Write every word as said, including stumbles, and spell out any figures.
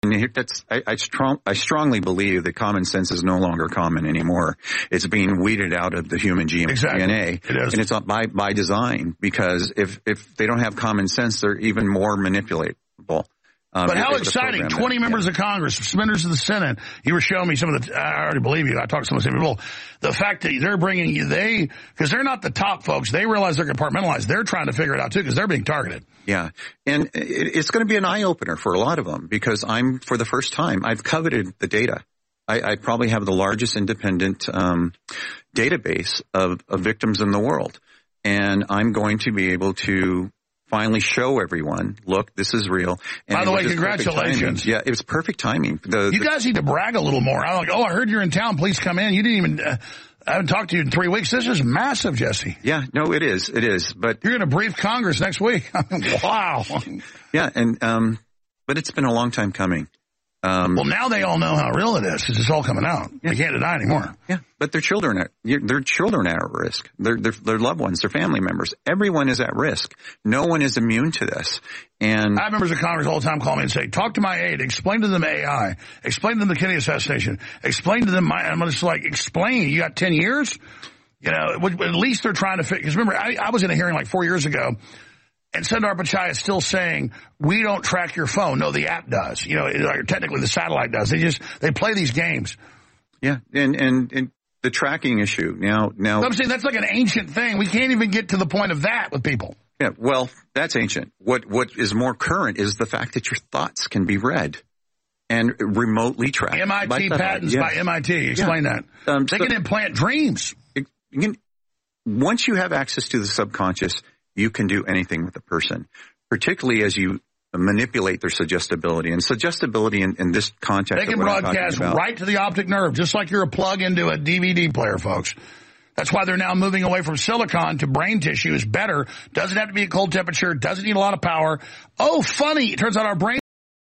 and that's I, I strong I strongly believe that common sense is no longer common anymore. It's being weeded out of the human genome exactly. D N A, it is. and it's by by design, because if if they don't have common sense, they're even more manipulatable. Um, but how exciting! Twenty that, members yeah. of Congress, members of the Senate. You were showing me some of the. I already believe you. I talked to some of the people. The fact that they're bringing you, they because they're not the top folks. They realize they're compartmentalized. They're trying to figure it out too because they're being targeted. Yeah, and it, it's going to be an eye opener for a lot of them, because I'm for the first time I've coveted the data. I, I probably have the largest independent um, database of, of victims in the world, and I'm going to be able to finally show everyone, look, this is real. And by the way, congratulations. Yeah, it was perfect timing. The, you the, guys need to brag a little more. I'm like, oh, I heard you're in town. Please come in. You didn't even, uh, I haven't talked to you in three weeks. This is massive, Jesse. Yeah, no, it is. It is. But you're going to brief Congress next week. Wow. Yeah, and, um, but it's been a long time coming. Um, well, now they all know how real it is because it's all coming out. Yeah. They can't deny anymore. Yeah, but their children are their children are at risk. Their, their their loved ones, their family members, everyone is at risk. No one is immune to this. And I have members of Congress all the time call me and say, "Talk to my aide. Explain to them A I. Explain to them the Kennedy assassination. Explain to them my." I'm just like, explain. You got ten years. You know, at least they're trying to figure. Because remember, I, I was in a hearing like four years ago. And Sundar Pichai is still saying, we don't track your phone. No, the app does. You know, like, technically the satellite does. They just, they play these games. Yeah. And, and, and the tracking issue now, now. So I'm saying that's like an ancient thing. We can't even get to the point of that with people. Yeah. Well, that's ancient. What, what is more current is the fact that your thoughts can be read and remotely tracked. M I T patents yes. by M I T. Explain yeah. that. Um, they so, can implant dreams. It, you can, once you have access to the subconscious, you can do anything with a person, particularly as you manipulate their suggestibility. And suggestibility in, in this context. They can broadcast right to the optic nerve, just like you're a plug into a D V D player, folks. That's why they're now moving away from silicon to brain tissue is better. Doesn't have to be at cold temperature. Doesn't need a lot of power. Oh, funny. It turns out our brain